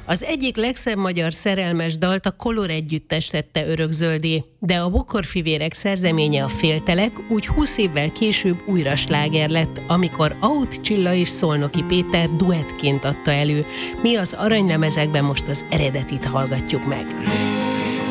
Az egyik legszebb magyar szerelmes dalt a Color együttes tette örökzöldé, de a Bokorfivérek szerzeménye a Féltelek úgy 20 évvel később újra sláger lett, amikor Auth Csilla és Szolnoki Péter duettként adta elő. Mi az aranylemezekben most az eredetit hallgatjuk meg.